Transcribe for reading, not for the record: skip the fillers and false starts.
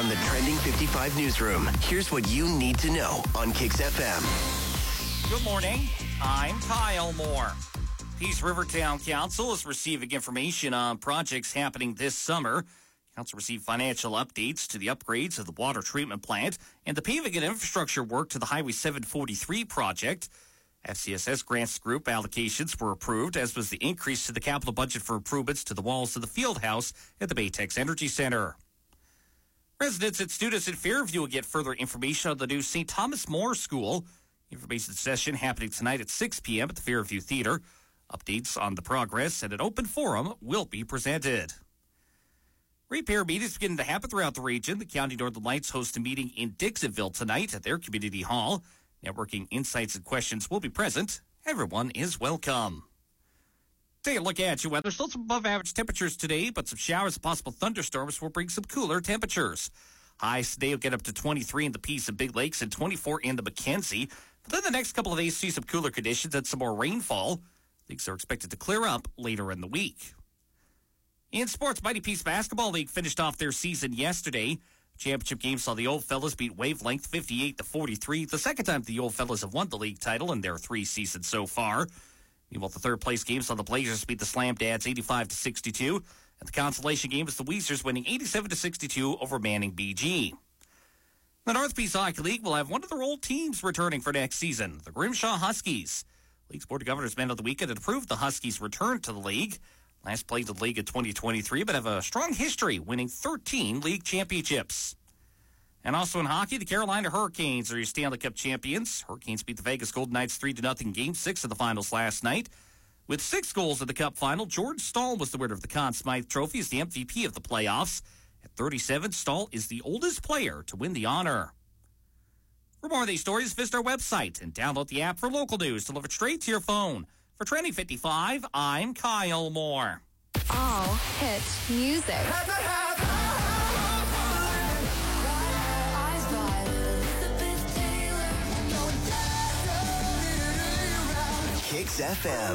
From the Trending 55 newsroom, here's what you need to know on Kix FM. Good morning. I'm Kyle Moore. Peace River Town Council is receiving information on projects happening this summer. Council received financial updates to the upgrades of the water treatment plant and the paving and infrastructure work to the Highway 743 project. FCSS grants group allocations were approved, as was the increase to the capital budget for improvements to the walls of the field house at the Baytex Energy Center. Residents and students in Fairview will get further information on the new St. Thomas More School. Information session happening tonight at 6 p.m. at the Fairview Theater. Updates on the progress and an open forum will be presented. Repair meetings beginning to happen throughout the region. The County Northern Lights host a meeting in Dixonville tonight at their community hall. Networking insights and questions will be present. Everyone is welcome. Take a look at your weather. Still some above average temperatures today, but some showers and possible thunderstorms will bring some cooler temperatures. Highs today will get up to 23 in the Peace and Big Lakes and 24 in the Mackenzie. But then the next couple of days see some cooler conditions and some more rainfall. Things are expected to clear up later in the week. In sports, Mighty Peace Basketball League finished off their season yesterday. Championship game saw the Old Fellas beat Wavelength 58-43. The second time the Old Fellas have won the league title in their 3 seasons so far. Meanwhile, the third place game saw the Blazers beat the Slam Dads 85-62. And the consolation game is the Weezers winning 87-62 over Manning BG. The North Peace Hockey League will have one of their old teams returning for next season, the Grimshaw Huskies. League's Board of Governors met on the weekend and approved the Huskies' return to the league. Last played the league in 2023, but have a strong history, winning 13 league championships. And also in hockey, the Carolina Hurricanes are your Stanley Cup champions. Hurricanes beat the Vegas Golden Knights 3-0 in Game 6 of the finals last night. With 6 goals in the Cup final, George Stahl was the winner of the Conn Smythe Trophy as the MVP of the playoffs. At 37, Stahl is the oldest player to win the honor. For more of these stories, visit our website and download the app for local news delivered straight to your phone. For Trending 55, I'm Kyle Moore. All hit music. Kix FM.